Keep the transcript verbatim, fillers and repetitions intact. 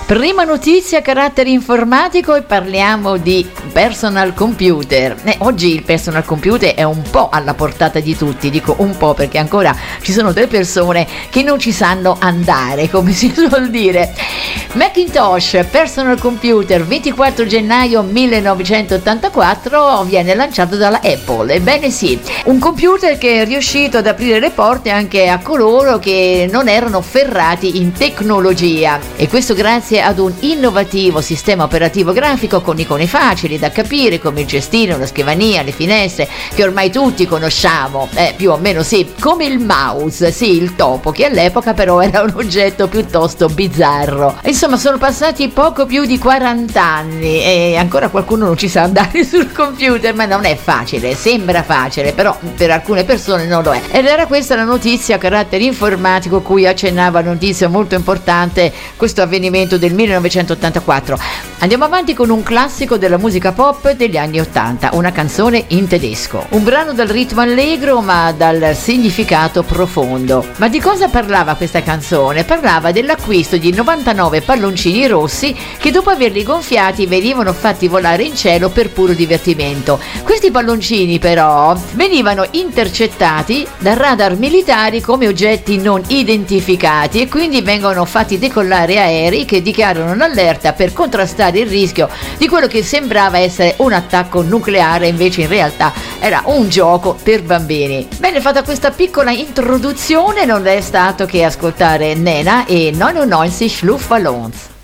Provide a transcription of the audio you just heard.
Prima notizia a carattere informatico e parliamo di personal computer. Eh, oggi il personal computer è un po' alla portata di tutti, dico un po' perché ancora ci sono delle persone che non ci sanno andare, come si suol dire. Macintosh personal computer ventiquattro gennaio millenovecentottantaquattro viene lanciato dalla Apple. Ebbene sì, un computer che è riuscito ad aprire le porte anche a coloro che non erano ferrati in tecnologia, e questo grazie ad un innovativo sistema operativo grafico con icone facili da capire, come il cestino, la scrivania, le finestre, che ormai tutti conosciamo, eh, più o meno sì, come il mouse, sì, il topo, che all'epoca però era un oggetto piuttosto bizzarro. Insomma, sono passati poco più di quaranta anni e ancora qualcuno non ci sa andare sul computer, ma non è facile, sembra facile, però per alcune persone non lo è. Ed era questa la notizia a carattere informatico cui accennava una notizia molto importante, questo avvenimento del millenovecentottantaquattro. Andiamo avanti con un classico della musica pop degli anni ottanta, una canzone in tedesco, un brano dal ritmo allegro ma dal significato profondo. Ma di cosa parlava questa canzone? Parlava dell'acquisto di novantanove palloncini rossi che dopo averli gonfiati venivano fatti volare in cielo per puro divertimento. Questi palloncini però venivano intercettati da radar militari come oggetti non identificati e quindi vengono fatti decollare aerei che dichiarano un'allerta per contrastare il rischio di quello che sembrava essere un attacco nucleare, invece in realtà era un gioco per bambini. Bene, fatta questa piccola introduzione, non è stato che ascoltare Nena e neunundneunzig Luftballons.